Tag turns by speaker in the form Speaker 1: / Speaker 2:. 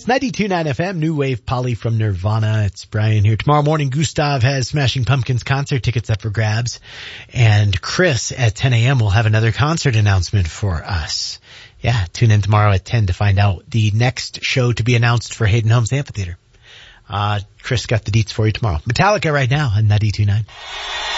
Speaker 1: 92.9 FM, New Wave Polly from Nirvana. It's Brian here. Tomorrow morning, Gustav has Smashing Pumpkins concert tickets up for grabs. And Chris at 10 a.m. will have another concert announcement for us. Yeah, tune in tomorrow at 10 to find out the next show to be announced for Hayden Homes Amphitheater. Chris got the deets for you tomorrow. Metallica right now on 92.9.